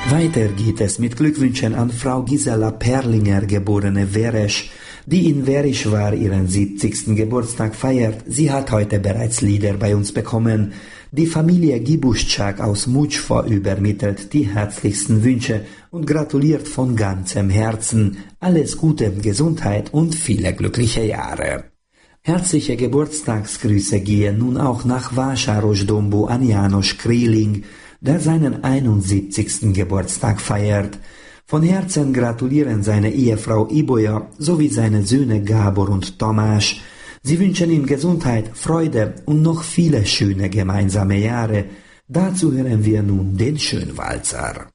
Weiter geht es mit Glückwünschen an Frau Gisela Perlinger, geborene Weresch, die in Wereschwar ihren 70. Geburtstag feiert. Sie hat heute bereits Lieder bei uns bekommen. Die Familie Gibuschak aus Mutschwa übermittelt die herzlichsten Wünsche und gratuliert von ganzem Herzen. Alles Gute, Gesundheit und viele glückliche Jahre. Herzliche Geburtstagsgrüße gehen nun auch nach Vásáros-Dombo an János Kréling, der seinen 71. Geburtstag feiert. Von Herzen gratulieren seine Ehefrau Ibolya sowie seine Söhne Gábor und Tamás. Sie wünschen ihm Gesundheit, Freude und noch viele schöne gemeinsame Jahre. Dazu hören wir nun den Schönwalzer.